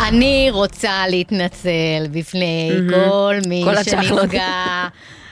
אני רוצה להתנצל בפני כל מי שנפגע,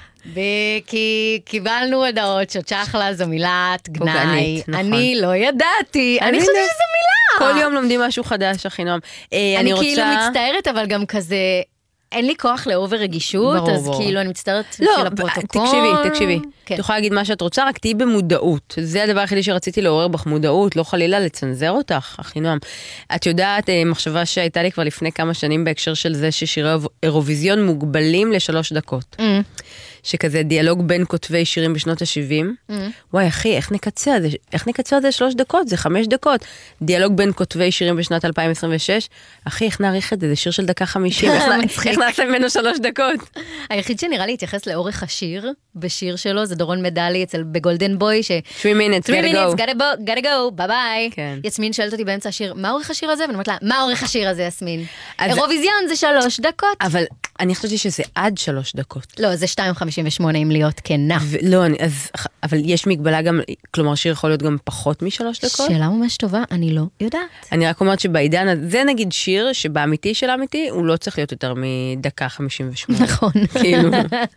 כי קיבלנו הודעות שצ'חלה זו מילת גנאי. אני לא ידעתי, אני חושבת שזו מילה. כל יום לומדים משהו חדש, הכי נועם. אני כאילו מצטערת, אבל גם כזה, אין לי כוח לאובר רגישות, אז כאילו אני מצטערת של הפרוטוקול. תקשיבי. את יכולה להגיד מה שאת רוצה, רק תהיי במודעות. זה הדבר היחידי שרציתי לעורר בך מודעות, לא חלילה לצנזר אותך, הכי נועם. את יודעת, מחשבה שהייתה לי כבר לפני כמה שנים בהקשר של זה ששירי אירוויזיון מוגבלים ל3 דקות. שכזה דיאלוג בין כותבי שירים בשנות ה-70. וואי, אחי, איך נקצר זה 3 דקות? זה 5 דקות. דיאלוג בין כותבי שירים בשנת 2026. אחי, איך נעריך את זה? זה שיר של 1:50. איך נעשה ממנו 3 דקות? היחיד שנראה לי התייחס לאורך השיר, בשיר שלו, זה דורון מדלי בגולדן בוי, 3 minutes, gotta go, ביי ביי. יסמין שואלת אותי באמצע השיר, מה אורך השיר הזה? ואני אומרת לה, מה אורך השיר הזה, יסמין? אירוויזיון זה 3 דקות. אבל אני חשבתי שזה עד 3 דקות. לא, זה 2:58 אם להיות כנה. לא, אבל יש מגבלה גם, כלומר שיר יכול להיות גם פחות מ3 דקות? שאלה ממש טובה, אני לא יודעת. אני רק אומרת שבעידן, זה נגיד שיר שבאמיתי של האמיתי, הוא לא צריך להיות יותר מ1:58. נכון. כאילו.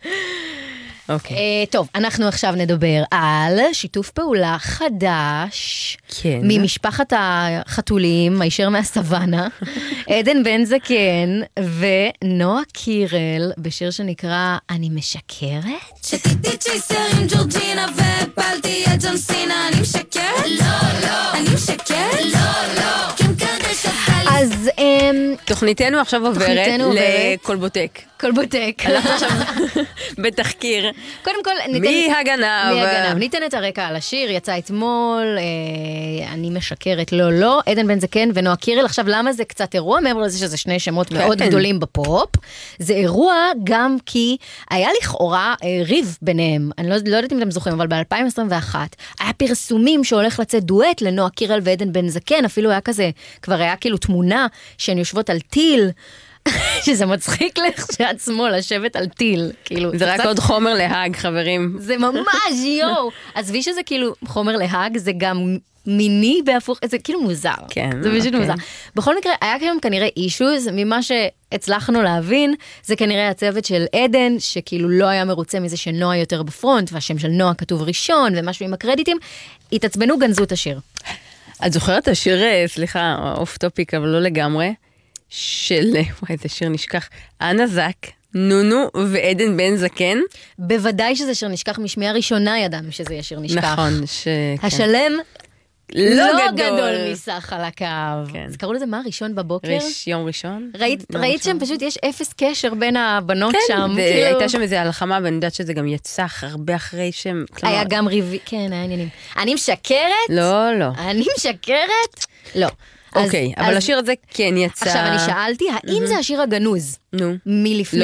אוקיי. טוב, אנחנו עכשיו נדבר על שיתוף פעולה חדש ממשפחת החתולים, הישר מהסוואנה, עדן בן זקן ונועה קירל בשיר שנקרא אני משקרת? שתיתי צ'ייסר עם ג'ורג'ינה ופלתי את ג'ון סינה, אני משקרת? לא, אני משקרת? לא, קים קרדש עשה לי. אז תוכניתנו עכשיו עוברת לקולבוטק. קולבוטק. אנחנו עכשיו בתחקיר. קודם כל, מי הגנב? ניתן את הרקע על השיר, יצא אתמול, אני משקרת, לא, עדן בן זקן ונועה קירל. עכשיו, למה זה קצת אירוע? מעבר לזה שזה 2 שמות מאוד גדולים בפופ. זה אירוע גם כי היה לכאורה ריב ביניהם. אני לא יודעת אם אתם זוכרים, אבל ב-2021 היה פרסומים שהולך לצאת דואט לנועה קירל ועדן בן זקן, אפילו היה כזה, כבר היה כאילו תמונה שהן יושבות על טיל, שזה מצחיק לך שעצמו לשבת על טיל, כאילו. זה רק עוד חומר להג, חברים. זה ממש, יו. אז וי שזה כאילו חומר להג, זה גם מיני בהפוך, זה כאילו מוזר. כן. זה פשוט מוזר. בכל מקרה, היה כאן כנראה אישוז, ממה שהצלחנו להבין, זה כנראה הצוות של עדן, שכאילו לא היה מרוצה מזה שנועה יותר בפרונט, והשם של נועה כתוב ראשון, ומשהו עם הקרדיטים, התעצבנו, גנזו את השיר. את זוכרת השיר, סליחה, אוף טופיק, אבל לא לגמרי, של, וואי, זה שיר נשכח, אנה זק, נונו ועדן בן זקן. בוודאי שזה שיר נשכח, משמיעה ראשונה ידענו שזה יהיה שיר נשכח. נכון, השלם לא גדול מסך חלקיו. כן. אז קראו לזה מה? ראשון בבוקר? יום ראשון? ראית שם פשוט יש אפס קשר בין הבנות שם. כן, והייתה שם איזה הלחמה, ואני יודעת שזה גם יצא הרבה אחרי שם. היה גם ריבי, כן, היה עניינים. אני משקרת? לא. אני משקרת? לא. אוקיי, אבל השיר הזה כן יצא. עכשיו אני שאלתי, האם זה השיר הגנוז? נו. מלפני...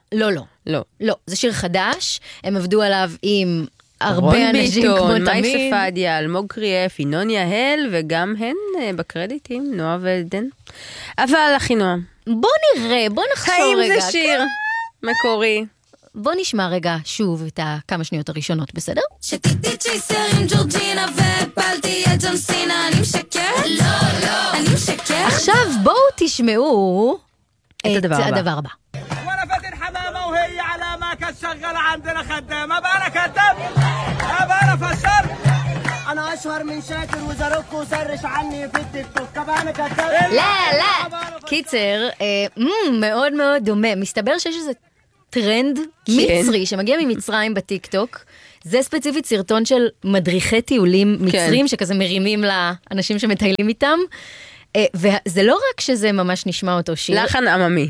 לא. זה שיר חדש, הם עבדו עליו עם הרבה אנשים כמו תמיד. מי ספדיה, אלמוג קריאף, ינון יהל, וגם הן בקרדיטים, נועה ועדן. אבל הכי נועה. בוא נראה, בוא נחשוב רגע. האם זה שיר מקורי? בוא נשמע רגע שוב את כמה שניות הראשונות, בסדר? שתיתי צ'ייסר עם ג'ורג'ינה ופלתי את ג'ון סינה, אני משקרת? לא, אני משקרת? עכשיו בואו תשמעו את הדבר הבא. وانا فاتن حمامه وهي على ما كانت شغاله عندنا خدامه بقى انا كداب بقى انا فشار انا اشهر من شاكر وزاروكو سرش عني في التيك توك بقى انا كداب לא. קיצר, מאוד מאוד דומה. מסתבר שיש איזה טרנד מצרי שמגיע ממצרים בטיק טוק. זה ספציפית סרטון של מדריכי טיולים מצרים שכזה מרימים לאנשים שמטיילים איתם. וזה לא רק שזה ממש נשמע אותו שיר. לחן עממי.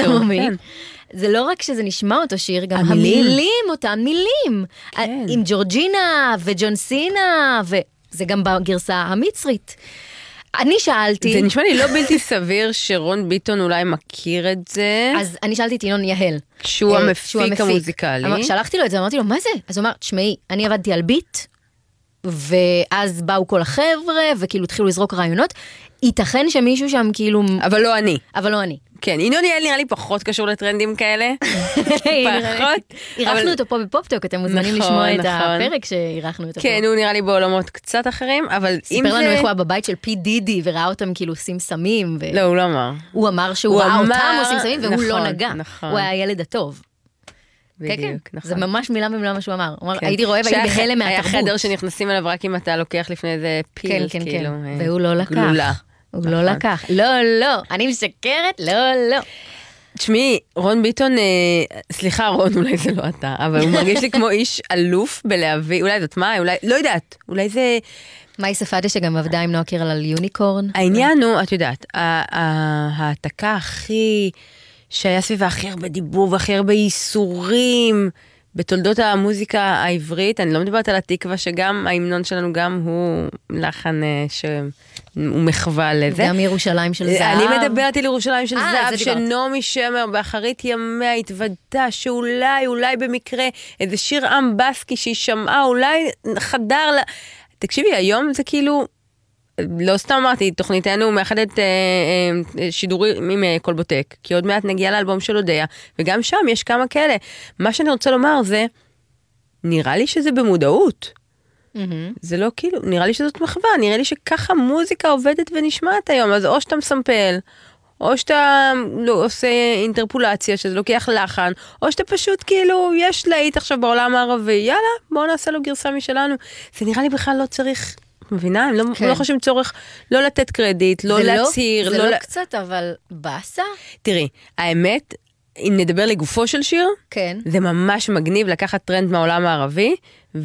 זה לא רק שזה נשמע אותו שיר, גם המילים אותם מילים. עם ג'ורג'ינה וג'ון סינה, וזה גם בגרסה המצרית. אני שאלתי... זה נשמע לי לא בלתי סביר שרון ביטון אולי מכיר את זה. אז אני שאלתי את ינון יהל. שהוא המפיק המוזיקלי. שלחתי לו את זה, אמרתי לו, מה זה? אז הוא אמר, תשמעי, אני עבדתי על ביט, ואז באו כל החבר'ה, וכאילו התחילו לזרוק רעיונות. ייתכן שמישהו שם כאילו... אבל לא אני. כן, ינון יעל נראה לי פחות קשור לטרנדים כאלה. פחות. אירחנו אותו פה בפופטוק, אתם מוזמנים לשמוע את הפרק שאירחנו אותו פה. כן, הוא נראה לי בעולמות קצת אחרים, אבל אם זה... סיפר לנו איך הוא היה בבית של פי דידי, וראה אותם כאילו עושים סמים. לא, הוא לא אמר. הוא אמר שהוא ראה אותם עושים סמים, והוא לא נגע. נכון. הוא היה הילד הטוב. בדיוק, נכון. זה ממש מילה במילה מה שהוא אמר. הוא אמר, הייתי רואה והייתי בהלם מהתרבות. היה חדר שנכנסים אליו רק אם אתה לוקח לפני איזה פיל, כן, כאילו. כן, והוא לא לקח. גלולה. הוא לא לקח. לא, אני משקרת, לא. תשמעי, רון ביטון, סליחה רון, אולי זה לא אתה, אבל הוא מרגיש לי כמו איש אלוף בלהביא, אולי זאת מה, אולי, לא יודעת, אולי זה... מאי ספדה שגם עבדה עם נועה קירל על יוניקורן. העניין הוא, את יודעת, ההעתקה הכי, שהיה סביבה הכי הרבה דיבור והכי הרבה ייסורים, בתולדות המוזיקה העברית, אני לא מדברת על התקווה שגם ההמנון שלנו גם הוא לחן שהוא מחווה לזה. גם ירושלים של זהב. אני מדברת על ירושלים של זהב, שנעמי שמר באחרית ימיה התוודתה שאולי במקרה איזה שיר עם בסקי שהיא שמעה, אולי חדר לה... תקשיבי, היום זה כאילו... לא סתם אמרתי, תוכניתנו מאחדת שידורים עם קולבוטק, כי עוד מעט נגיע לאלבום של אודיה, וגם שם יש כמה כאלה. מה שאני רוצה לומר זה, נראה לי שזה במודעות. זה לא כאילו, נראה לי שזאת מחווה, נראה לי שככה מוזיקה עובדת ונשמעת היום, אז או שאתה מסמפל, או שאתה לא, עושה אינטרפולציה, שזה לוקח לחן, או שאתה פשוט כאילו, יש להיט עכשיו בעולם הערבי, יאללה, בואו נעשה לו גרסה משלנו. זה נראה לי בכלל לא צריך... מבינה? הם לא חושבים צורך לא לתת קרדיט, לא להצהיר. זה לא קצת, אבל בסה? תראי, האמת, אם נדבר לגופו של שיר, זה ממש מגניב לקחת טרנד מהעולם הערבי,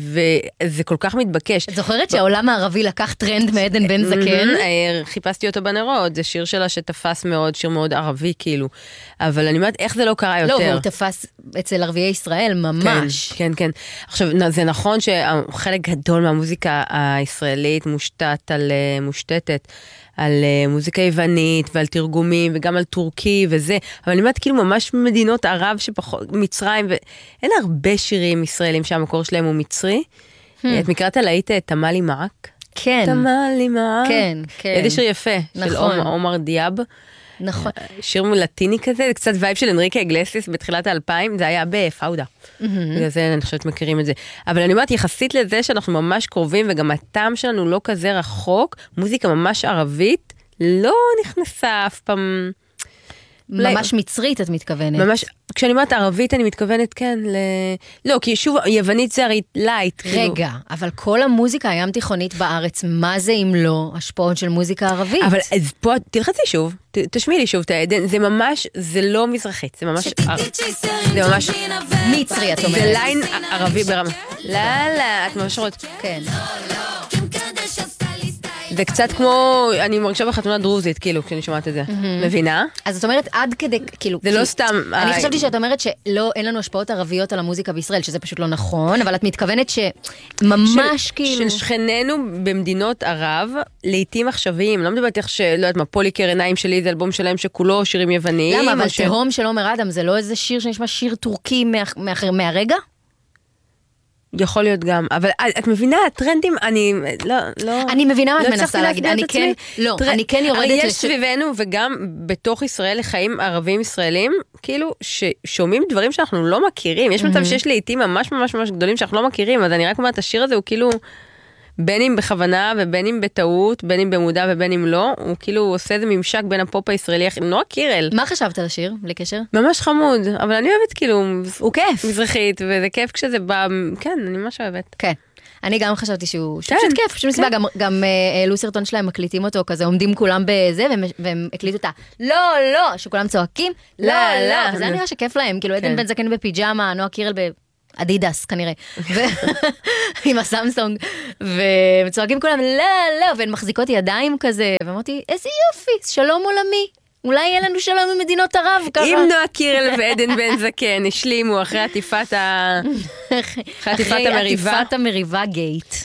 וזה כל כך מתבקש. את זוכרת שהעולם הערבי לקח טרנד מעדן בן זקן? חיפשתי אותו בנרות, זה שיר שלה שתפס מאוד, שיר מאוד ערבי כאילו, אבל אני אומרת, איך זה לא קרה יותר? לא, הוא תפס אצל ערביי ישראל ממש. כן. עכשיו, זה נכון שחלק גדול מהמוזיקה הישראלית מושתתת על מוזיקה יוונית ועל תרגומים וגם על טורקי וזה, אבל אני אומרת כאילו ממש מדינות ערב שפחות, מצרים, ואין הרבה שירים ישראלים שהמקור שלהם הוא מצרי. את מכירת הלהיט תמלי מעק? כן. תמלי מעק. כן. איזה שיר יפה, של עומר דיאב. נכון. שיר לטיני כזה, זה קצת וייב של אנריקה אגלסיס בתחילת ה-2000, זה היה בפאודה. בגלל זה אני חושבת מכירים את זה. אבל אני אומרת, יחסית לזה שאנחנו ממש קרובים, וגם הטעם שלנו לא כזה רחוק, מוזיקה ממש ערבית, לא נכנסה אף פעם... ממש מצרית את מתכוונת. ממש, כשאני אומרת ערבית אני מתכוונת כן לא, כי שוב יוונית זה הרי לייט. רגע, אבל כל המוזיקה הים תיכונית בארץ, מה זה אם לא השפעות של מוזיקה ערבית? אבל אז פה תלחצי שוב, תשמיעי לי שוב את העדן, זה ממש, זה לא מזרחית, זה ממש מצרי את אומרת. זה ליין ערבי ברמה. לא, את ממש רואה. כן. זה קצת כמו, אני מרגישה בחתונה דרוזית, כאילו, כשאני שומעת את זה. מבינה? אז את אומרת עד כדי, כאילו... זה לא סתם... אני חשבתי שאת אומרת שלא, אין לנו השפעות ערביות על המוזיקה בישראל, שזה פשוט לא נכון, אבל את מתכוונת שממש כאילו... של שכנינו במדינות ערב, לעתים עכשוויים, לא מדברת איך שלא יודעת מה, פוליקר עיניים שלי, זה אלבום שלהם שכולו שירים יווניים. למה? אבל תהום של עומר אדם, זה לא איזה שיר שנשמע שיר טורקי מהרגע? יכול להיות גם, אבל את מבינה, הטרנדים, אני מבינה מה את מנסה להגיד, אני כן יורדת... יש סביבנו וגם בתוך ישראל לחיים ערבים ישראלים, כאילו ששומעים דברים שאנחנו לא מכירים, יש מצב שיש לעיתים ממש ממש ממש גדולים שאנחנו לא מכירים, אז אני רק אומרת, השיר הזה הוא כאילו, בין אם בכוונה ובין אם בטעות, בין אם במודע ובין אם לא, הוא כאילו עושה איזה ממשק בין הפופ הישראלי, נועה קירל. מה חשבת על השיר, בלי קשר? ממש חמוד, אבל אני אוהבת כאילו... הוא כיף. מזרחית, וזה כיף כשזה בא... כן, אני ממש אוהבת. כן. אני גם חשבתי שהוא פשוט כיף, פשוט מסיבה, גם העלו סרטון שלהם, מקליטים אותו, כזה עומדים כולם בזה, והם הקליטו אותה, לא, שכולם צועקים, לא, וזה נראה שכיף להם, כאילו עדן בן זקן בפיג'מה, נועה קירל אדידס כנראה, עם הסמסונג, וצועקים כולם, לא, והן מחזיקות ידיים כזה, ואמרתי, איזה יופי, שלום עולמי, אולי יהיה לנו שלום עם מדינות ערב, ככה. אם נועה קירל ועדן בן זקן השלימו אחרי עטיפת המריבה. אחרי עטיפת המריבה גייט.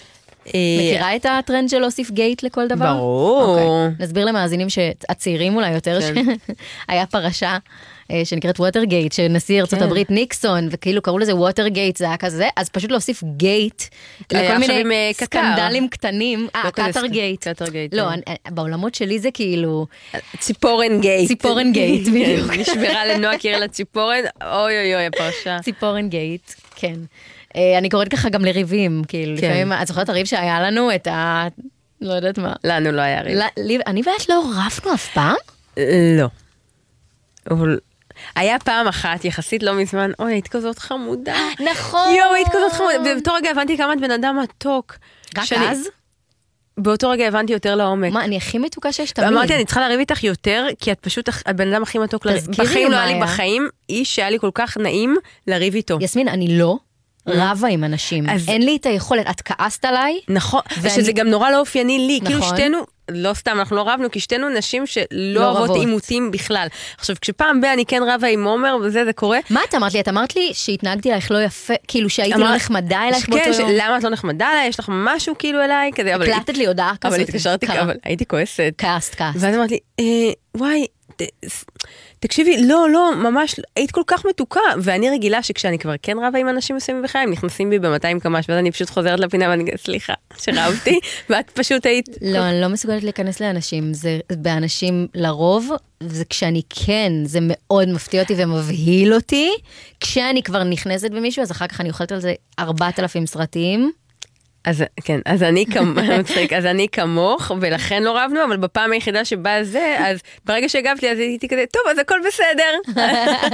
מכירה את הטרנד של להוסיף גייט לכל דבר? ברור. אוקיי. נסביר למאזינים שהצעירים אולי יותר, שהיה פרשה שנקראת ווטרגייט, שנשיא ארצות הברית ניקסון, וכאילו קראו לזה ווטרגייט, זה היה כזה, אז פשוט להוסיף גייט לכל מיני סקנדלים קטנים. קטרגייט. לא, בעולמות שלי זה כאילו... ציפורן גייט. ציפורן גייט, בדיוק. נשברה לנועה קירל הציפורן, אוי אוי אוי, הפרשה. ציפורן גייט, כן. אני קוראת ככה גם לריבים, כאילו, לפעמים, את זוכרת הריב שהיה לנו, את ה... לא יודעת מה. לנו לא היה ריב. אני ואת לא רבנו אף פעם? לא. אבל... היה פעם אחת, יחסית לא מזמן, אוי, היית כזאת חמודה. נכון. יואו, היית כזאת חמודה. ובאותו רגע הבנתי כמה את בן אדם מתוק. רק אז? באותו רגע הבנתי יותר לעומק. מה, אני הכי מתוקה שיש תמיד. אמרתי, אני צריכה לריב איתך יותר, כי את פשוט הבן אדם הכי מתוק לריב. בחיים לא היה לי בחיים איש שהיה לי כל כך נעים לריב איתו. יסמין, אני לא רבה עם אנשים. אין לי את היכולת, את כעסת עליי. נכון, שזה גם נורא לא אופייני לי. כאילו שתינו, לא סתם, אנחנו לא רבנו, כי שתינו נשים שלא אוהבות עימותים בכלל. עכשיו, כשפעם אני כן רבה עם עומר, וזה קורה. מה את אמרת לי? את אמרת לי שהתנהגתי אלייך לא יפה, כאילו שהייתי לא נחמדה אלייך באותו יום. כן, למה את לא נחמדה אליי? יש לך משהו כאילו אליי? הקלטת לי הודעה כזאת. אבל התקשרתי, אבל הייתי כועסת. כעסת. ואז אמרת לי, וואי, תקשיבי, לא, ממש, היית כל כך מתוקה, ואני רגילה שכשאני כבר כן רבה עם אנשים מסוימים בחיים, נכנסים בי ב-200 קמ"ש, ואז אני פשוט חוזרת לפינה ואני סליחה, שרבתי, ואת פשוט היית... לא, אני לא מסוגלת להיכנס לאנשים, זה באנשים לרוב, זה כשאני כן, זה מאוד מפתיע אותי ומבהיל אותי, כשאני כבר נכנסת במישהו, אז אחר כך אני אוכלת על זה 4,000 סרטים, אז כן, אז אני כמוך, ולכן לא רבנו, אבל בפעם היחידה שבא זה, אז ברגע שהגבתי, אז הייתי כזה, טוב, אז הכל בסדר.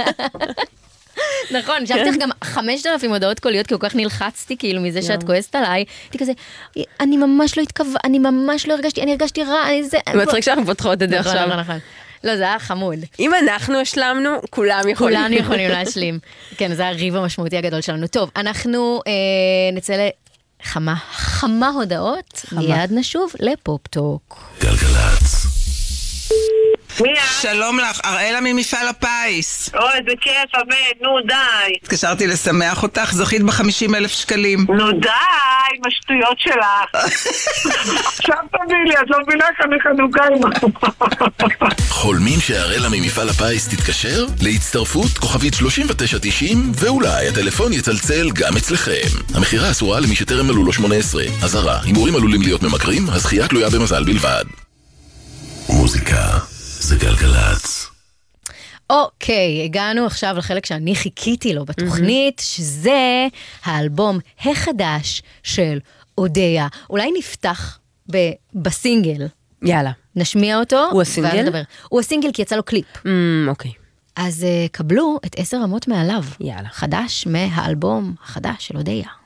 נכון, שלחתי לך גם 5,000 הודעות קוליות, כי כל כך נלחצתי כאילו מזה שאת כועסת עליי, הייתי כזה, אני ממש לא התכוון, אני ממש לא הרגשתי, אני הרגשתי רע, אני זה... מצחיק שאנחנו פותחות את זה עכשיו. נכון. לא, זה היה חמוד. אם אנחנו השלמנו, כולם יכולים. כולנו יכולים להשלים. כן, זה הריב המשמעותי הגדול שלנו. טוב, אנחנו נצא חמה הודעות, מיד נשוב לפופ-טוק. גלגלצ. מי את? שלום לך, אראלה ממפעל הפיס. אוי, איזה כיף, אבד, נו די. התקשרתי לשמח אותך, זכית ב50,000 שקלים. נו די, עם השטויות שלך. עכשיו תביא לי, את לא מבינה כאן חנוכה עם... חולמים שאראלה ממפעל הפיס תתקשר? להצטרפות כוכבית 3990 ואולי הטלפון יצלצל גם אצלכם. המחירה אסורה למי שטרם מלאו לו 18. אזהרה, הימורים עלולים להיות ממכרים, הזכייה תלויה במזל בלבד. מוזיקה זה גלגלצ. אוקיי, הגענו עכשיו לחלק שאני חיכיתי לו בתוכנית, שזה האלבום החדש של אודיה. אולי נפתח בסינגל. יאללה. נשמיע אותו. הוא הסינגל? הוא הסינגל כי יצא לו קליפ. אוקיי. אז קבלו את 10 רמות מעליו. יאללה. חדש מהאלבום החדש של אודיה.